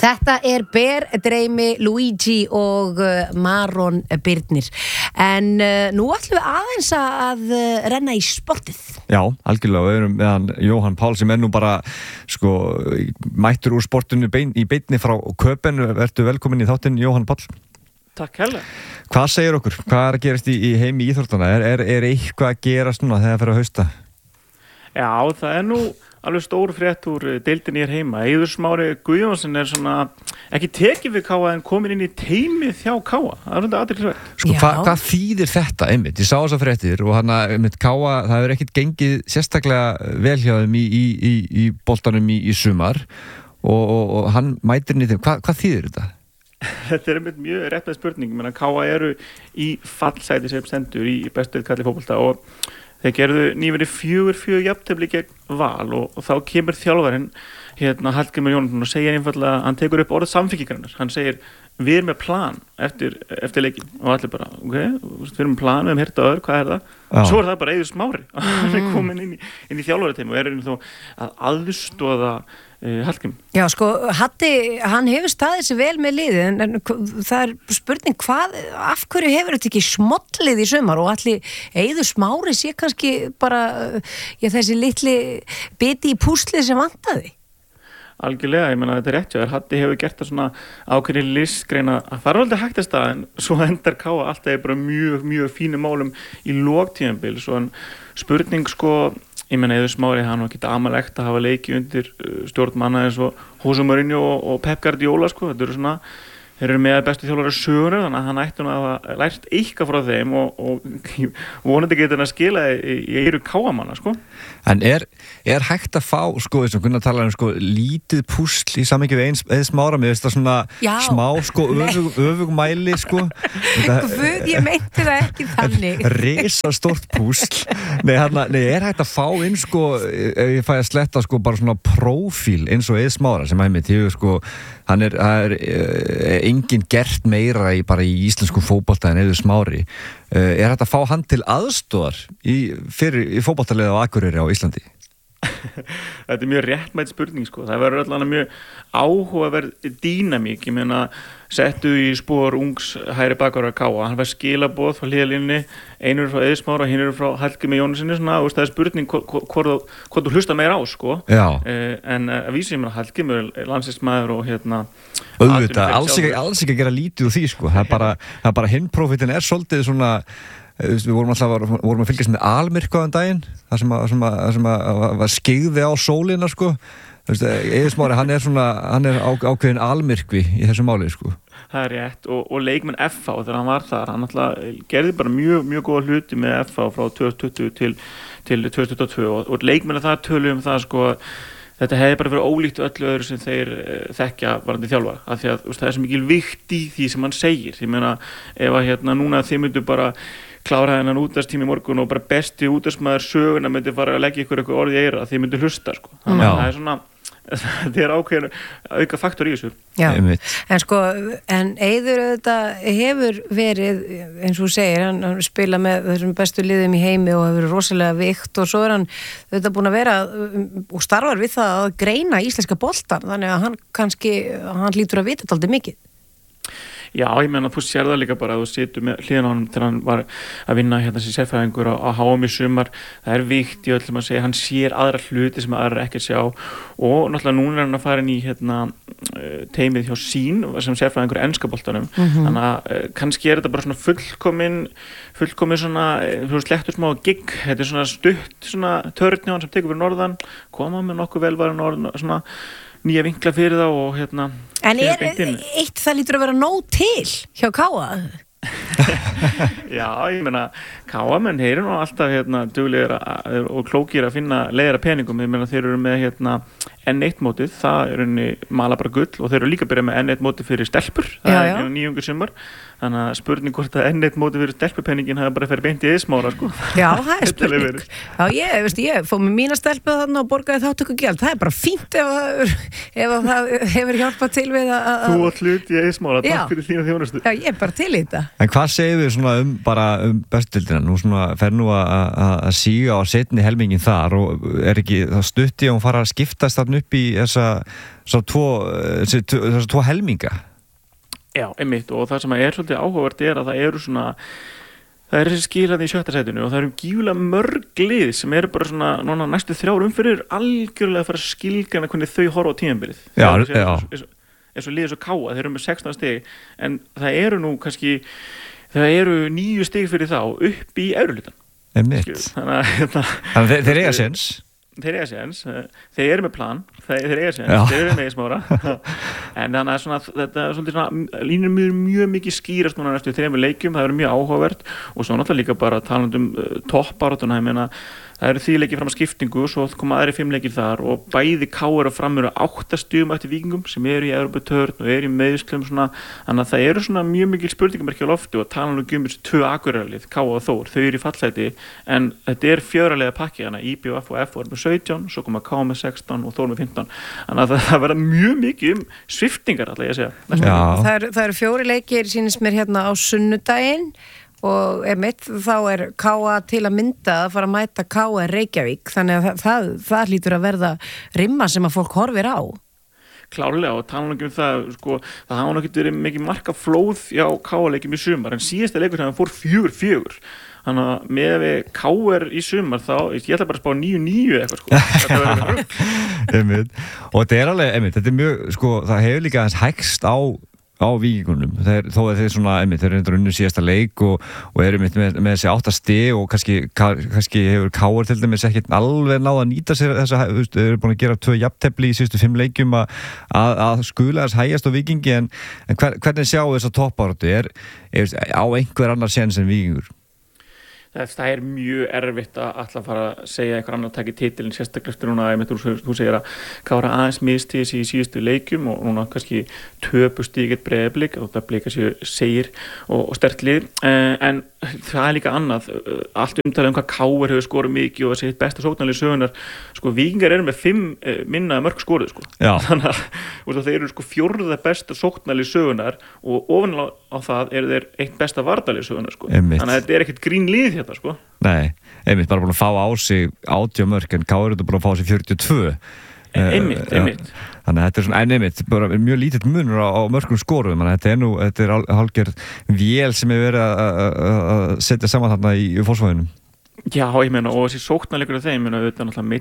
Þetta Bear, Dreymi, Luigi og Maron Birnir. En nú ætlum við aðeins að renna í sportið. Já, algjörlega, við erum meðan Jóhann Pál sem nú bara mættur úr sportinu í beinni frá Köpen. Vertu velkomin í þáttinn, Jóhann Pál. Takk hella. Hvað segir okkur? Hvað að gerast í heimi íþróttana? Er eitthvað að gerast núna þegar það fer að hausta? Já, það nú alveg stór frétt úr deildinni hér heima. Eiður Smári Guðjónsson svona ekki tekið við Káa en komin inn í teimið hjá Káa. Það svolítið athyglisvert. Sko, hvað þýðir þetta einmitt? Ég sá þessa fréttir og einmitt Káa, það hefur ekkert gengið sérstaklega vel hjá þeim í boltanum í sumar og hann mætir inn í þeim. Hvað þýðir þetta? Þetta einmitt mjög réttað spurning. Menna Káa eru í fallsæti sem stendur í bestu deild karla í fótbolta og þeir gerðu nýverið 4-4 jafntefli gegn Val og þá kemur þjálfarinn Hallgrímur Jónasson og segir einfaldlega, hann tekur upp orðið samfylkingarinnar. Hann segir, við erum með plan eftir leikinn og allir bara, ok, við erum með plan, við erum heyrt á öðru, hvað það? Svo það bara Eiður Smári. Hann komin inn í þjálfariteimi og þó að aðstoða Hallgrím. Já, sko, Hatti, hann hefur staðið sér vel með liðið en það spurning af hverju hefur þetta ekki smollið í sumar og allir Eiður Smári sé kannski bara þessi litli biti í púslið sem vantaði? Algjörlega, ég meina þetta rétt hjá þér. Hatti hefur gert það svona ákveðni listgreina að það alveg hægt að en svo endar Káa alltaf bara mjög, mjög fínum málum í logtímabil svo en spurning ég meina Eiður Smári, hann var ekki amalegt að hafa leiki undir stjórn manna eins og Jose Mourinho og Pep Guardiola Þetta eru þeir eru með bestu þjálfarar sögunar þannig að hann ætti að hafa lært eitthvað frá þeim og vonandi getur hann að skila í eyru Káamanna En er hægt að fá eins og Gunnar talar lítið púsl í samhengi við Eiður Smára með þetta svona smá öfugmæli Guð, ég meinti það ekki þannig risastórt púsl Nei, er hægt að fá inn ef ég fæ að sletta bara svona prófíl eins og Eiður Smára sem hann er enginn gert meira í íslensku fótbolta en Eiður Smári er hægt að fá hann til aðstoðar í fótboltaliði á Akureyri á Íslandi? Þetta mjög réttmætt spurning það verður allavega mjög áhugaverð dýnamík ég meina settu í spor ungs hægri bakvarðar Káa hann var skilaboð frá hliðalínunni einur frá Eiður Smára og hinur frá Hallgrími Jónassyni og það spurning hvort þú hlusta meira á en að vísa ég meina Hallgrími landsliðsmaður og auðvitað, alls ekki að gera lítið úr því það er bara hinprófitin svolítið svona við vorum að fylgjast með almyrkvaðan daginn það sem var skyggði á sólina Eiður Smári, hann er ákveðin almyrkvi í þessu máli Það er rétt og leikmenn FH þegar hann var þar, hann gerði bara mjög, mjög góða hluti með FH frá 2020 til 2022 og leikmenn þar töluðum það þetta hefði bara verið ólíkt öllu öðru sem þeir þekkja varandi þjálfara af því að það er svo mikil vikt í því sem hann segir ég meina ef að núna þið myndu bara klára þennan útvarpstíma í morgun og bara besti útvarpsmaður söguna myndi fara að leggja ykkur orð í eyra að þið myndu hlusta þannig að það er svona þetta er ákveðin auka faktor í þessu en Eiður auðvitað hefur verið eins og þú segir, hann spila með þessum bestu liðum í heimi og hefur verið rosalega vikt og svo er hann auðvitað búin að vera og starfar við það að greina íslenska boltan þannig að hann hlýtur að vita dálítið mikið Já, ég meina þú sér það líka bara að þú situr með hliðan á honum þegar hann var að vinna sem sérfræðingur á HM í sumar það er vikt í öllum að segja, hann sér aðra hluti sem aðra ekki að sjá og náttúrulega núna er hann að fara inn í teimið hjá sín sem sérfræðingur enska boltanum þannig að kannski er þetta bara svona fullkomin svona slettur smá gigg, þetta er svona stutt svona törn hjá hann sem tekur fyrir norðan koma með nokkuð velvaran orð svona nýja vinkla fyrir það og En eitt það lítur að vera nóg til hjá Káa? Já, ég meina Káamenn eru nú alltaf duglegir og klókir að finna leiðir að peningum ég meina þeir eru með N1 mótið, það er mala bara gull og þeir eru líka að byrja með N1 mótið fyrir stelpur það er nýjungur sumar þannig að spurning hvort að N1 mótið fyrir stelpupenningin hafa bara ferið beint í Eiður Smára Já, það er spurning Já, ég fóð með mína stelpu þarna og borgaði þátttökugjald það er bara fínt ef það hefur hjálpað til við að Þú átt hlut í Eiður Smára, takk fyrir þína þjónustu Já, ég er bara til í þetta En hvað segir þið um bestudildina nú fer nú að síga á seinni helmingin þar og er ekki það stutt í að hún fara að skiptast þarna upp í þessa tvo helminga. Já, einmitt, og það sem svolítið áhugavert að það eru svona það er þessi skilaði í 7. sætinu og það eru gífulega mörg lið sem eru bara svona núna næstu 3 umfyrir algjörlega að fara að skilgreina hvernig þau horfa á tímabilið. Eins og liðið svo káa, þeir eru með 16 stig en það eru nú kannski það eru 9 stig fyrir þá upp í efri hlutann. Þannig þeir eiga séns. Þeir eru með plan, þeir eiga séns, þeir eru með í smára en þannig að þetta er svolítið svona línur mjög mikið skýrast núna næstu 3 leikjum, það eru mjög áhugavert og svo náttúrulega líka bara talandi toppbaráttuna, ég meina það eru 3 leikir fram að skiptingu og svo koma aðri 5 leikir þar og bæði KR og Fram eru 8 stigum eftir Víkingum sem eru í Evróputörn og eru í meiðslum svona, þannig að það eru svona mjög mikil spurningamerki á lofti og talandi þessi 2 Akureyrarlið, KR og Þór, þau eru í fallsæti en þetta er 4-liða pakki, þannig að IBF og F eru með 17, svo koma KR með 16 og Þór með 15, þannig að það verða mjög mikið sviftingar alltaf ég að segja. Það eru 4 leikir sýnist mér hérna á sunnudaginn og þá KA til að mynda að fara að mæta KA Reykjavík, þannig að það hlýtur að verða rimma sem að fólk horfir á. Klárlega og tala það, sko, það hafa náttúrulega verið mikið marka flóð hjá KA-leikjum í sumar en síðasta leikur sem það fór 4-4 þannig að með við KR í sumar þá, ég ætla bara að spá 9-9 eitthvað sko, þetta verður og þetta er alveg, þetta er mjög, sko, það hefur líka aðeins hægst á Víkingunum, þó að þeir svona þeir eru unnu síðasta leik og eru með þessi 8 stig og kannski hefur KR til dæmis ekki alveg náð að nýta sér þessa, þeir eru búin að gera 2 jafntefli í síðustu 5 leikjum að skula þess hægjast á Víkingi en hvernig sjáu þessa toppbaráttu á einhver annar séns en Víkingur? Það er mjög erfitt að alltaf fara að segja einhver annar að taka titilin sérstaklega eftir núna þú segir að KR aðeins misti þessi í síðustu leikjum og núna kannski töpust í ekkert Breiðablik og það bleika sér segir og sterkt lið en það er líka annað allt umtalið hvað KR hefur skorað mikið og þessi besta sóknarlið sögunar sko Víkingar eru með 5 minna mörk skoruð sko þannig að þeir eru sko 4. besta sóknarlið sögunar og ofanlega á það eru þeir 1 besta varnarlið sögunar sko þannig að þetta er ekkert grín lið hérna sko. Nei, einmitt bara búin að fá á sig 80 mörk en KR eru búin að fá á sig 42 einmitt þannig að þetta er svona einmitt bara mjög lítill munur á mörkum skoruðum þannig að þetta er hálfgerð vél sem er verið að setja saman þarna í fósfæðunum. Já, ég meina og þessi sóknarleikur af þeim, þetta er náttúrulega